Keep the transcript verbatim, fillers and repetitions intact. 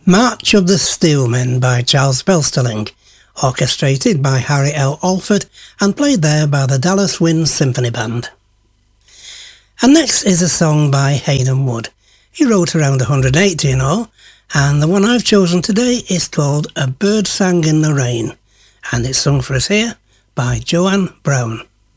March of the Steelmen by Charles Belsterling, orchestrated by Harry L. Alford and played there by the Dallas Winds Symphony Band. And next is a song by Hayden Wood. He wrote around one hundred eighty in all, and the one I've chosen today is called A Bird Sang in the Rain, and it's sung for us here by Joanne Brown.